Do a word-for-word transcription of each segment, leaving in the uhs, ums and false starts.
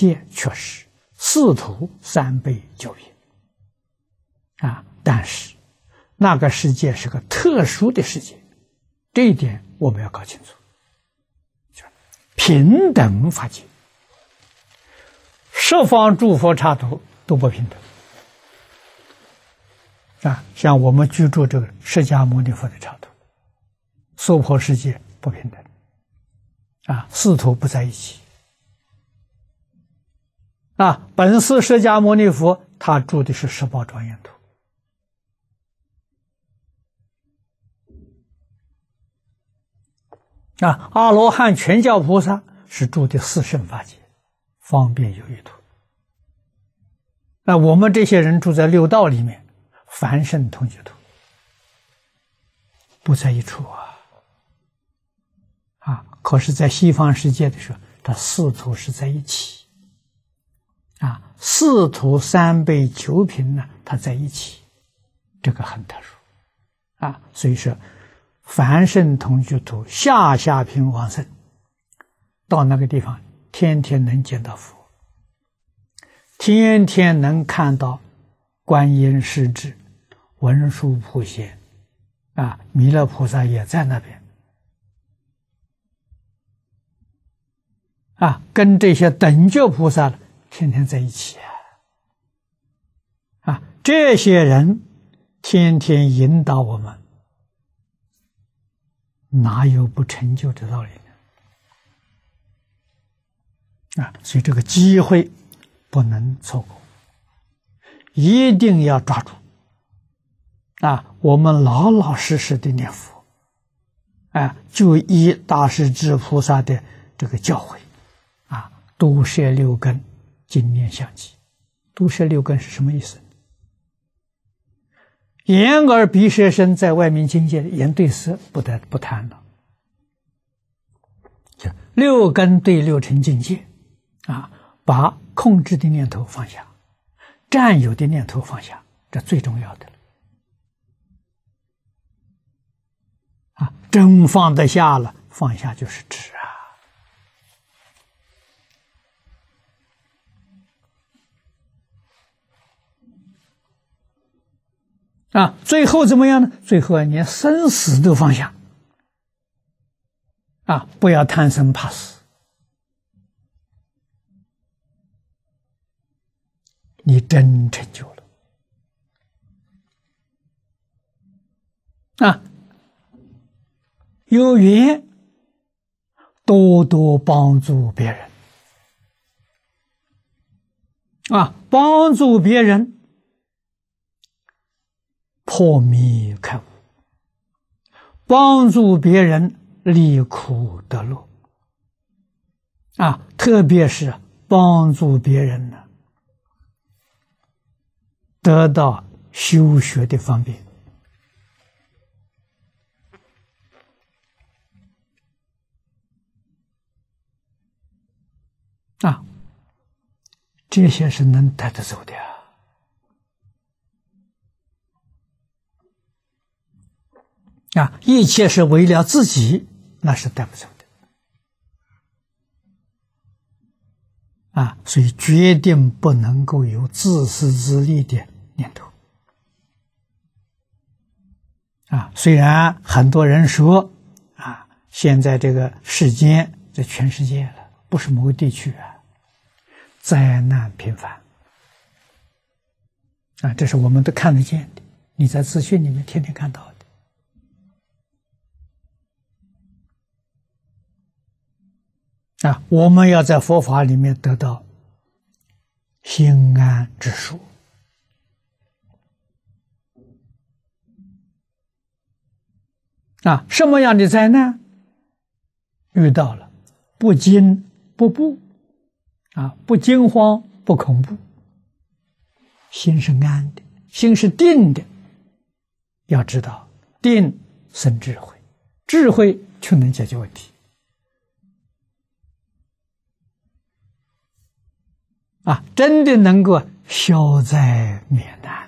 界确实四土三辈九品啊，但是那个世界是个特殊的世界，这一点我们要搞清楚。平等法界，十方诸佛刹土都不平等啊，像我们居住这个释迦牟尼佛的刹土，娑婆世界不平等啊，四土不在一起啊。本师释迦牟尼佛他住的是十宝庄严土啊，阿罗汉全教菩萨是住的四圣法界，方便有余土。那我们这些人住在六道里面，凡圣同居土，不在一处啊。啊，可是，在西方世界的时候，它四土是在一起啊，四土三辈九品呢，它在一起，这个很特殊啊。所以说，凡圣同居土下下品往生，到那个地方，天天能见到佛，天天能看到观音势至、文殊普贤啊，弥勒菩萨也在那边啊，跟这些等觉菩萨天天在一起啊，啊，这些人天天引导我们，哪有不成就的道理呢？啊，所以这个机会不能错过，一定要抓住啊！我们老老实实的念佛，啊，就依大势至菩萨的这个教诲啊，度摄六根，经念相继。度摄六根是什么意思？眼耳鼻舌身在外面境界，言对色不得不谈了。六根对六尘境界啊，把控制的念头放下，占有的念头放下，这最重要的了啊！真放得下了，放下就是知啊！啊，最后怎么样呢？最后连生死都放下啊！不要贪生怕死，你真成就了啊！有缘多多帮助别人啊，帮助别人破迷开悟，帮助别人离苦得乐啊，特别是帮助别人呢，得到修学的方便啊，这些是能带得走的啊！一切是为了自己，那是带不走的啊！所以决定不能够有自私自利的念头啊！虽然很多人说啊，现在这个世间，在全世界了，不是某个地区啊，灾难频繁啊，这是我们都看得见的，你在资讯里面天天看到的。啊，我们要在佛法里面得到心安之处啊！什么样的灾难遇到了，不惊不怖啊，不惊慌不恐怖，心是安的，心是定的。要知道，定生智慧，智慧就能解决问题。啊，真的能够消灾免难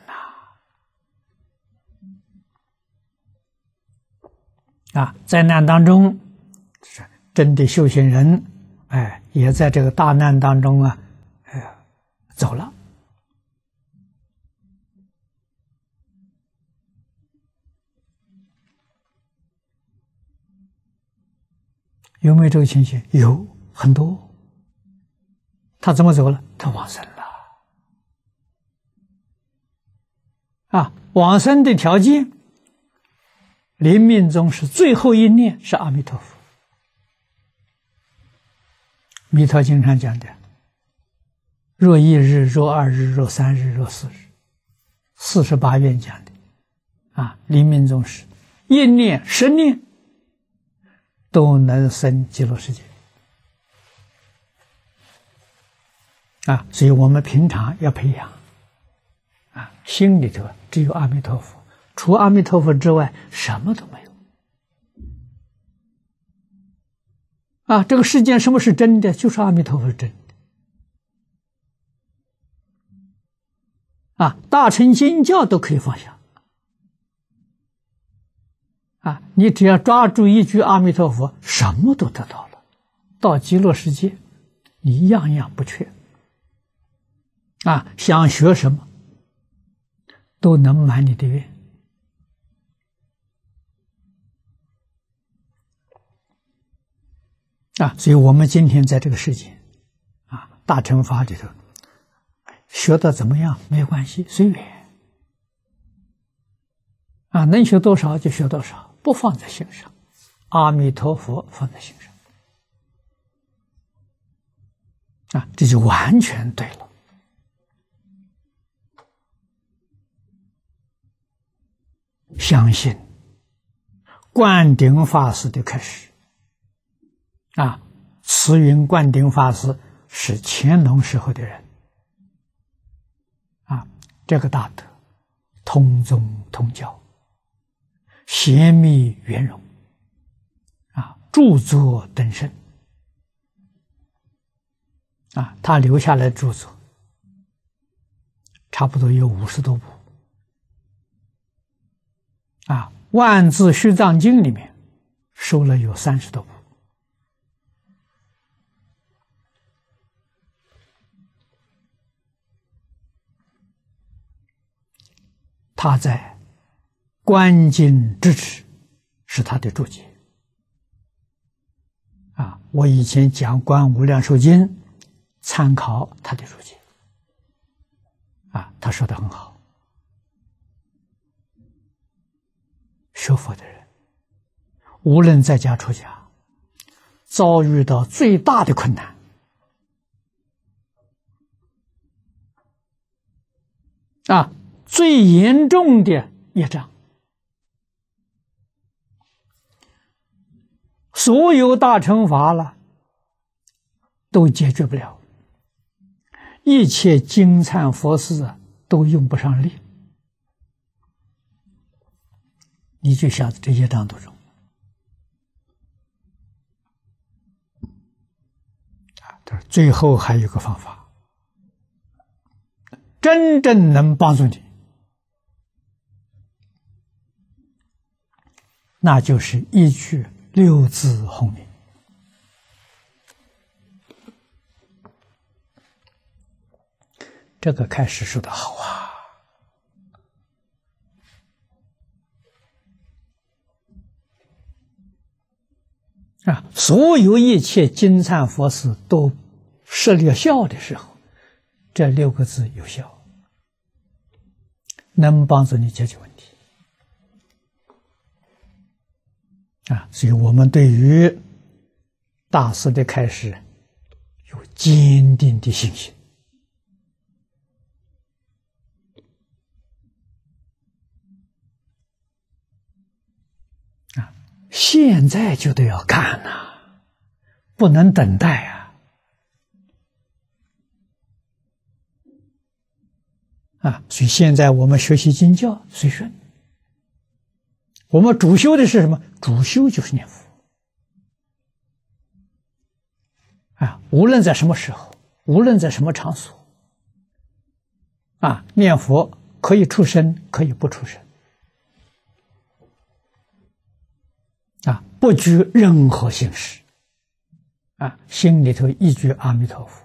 呐！啊，灾难当中，真的修行人，哎，也在这个大难当中啊， 走了。有没有这个情形？有很多。他怎么走了？他往生了。啊，往生的条件，临命终时最后一念是阿弥陀佛。弥陀经上讲的，若一日，若二日，若三日，若四日，四十八愿讲的，啊，临命终时一念、十念都能生极乐世界。啊，所以我们平常要培养，啊，心里头只有阿弥陀佛，除阿弥陀佛之外，什么都没有。啊，这个世间什么是真的？就是阿弥陀佛是真的。啊，大乘经教都可以放下。啊，你只要抓住一句阿弥陀佛，什么都得到了。到极乐世界，你样样不缺。啊，想学什么，都能满你的愿。啊，所以我们今天在这个世界，啊，大乘法里头，学的怎么样没关系，随缘。啊，能学多少就学多少，不放在心上，阿弥陀佛放在心上。啊，这就完全对了。相信灌顶法师的开始。啊，慈云灌顶法师是乾隆时候的人。啊，这个大德通宗通教，贤密圆融，啊，著作登盛。啊，他留下来的著作差不多有五十多部。啊，《万字虚藏经》里面收了有三十多部。他在观经之持是他的注解。啊，我以前讲《观无量寿经》，参考他的注解。啊，他说的很好。学佛的人，无论在家出家，遭遇到最大的困难，啊，最严重的业障，所有大乘法了，都解决不了，一切经忏佛事都用不上力。你就晓得这业障多重。啊，最后还有个方法，真正能帮助你，那就是依据六字洪名。这个开始说的好啊。啊，所有一切经忏佛事都失了效的时候，这六个字有效，能帮助你解决问题。啊，所以我们对于大师的开示有坚定的信心。啊，现在就得要干呐、啊，不能等待啊！啊，所以现在我们学习经教随顺。我们主修的是什么？主修就是念佛。啊，无论在什么时候，无论在什么场所，啊，念佛可以出声，可以不出声。啊，不拘任何形式，啊，心里头一句阿弥陀佛。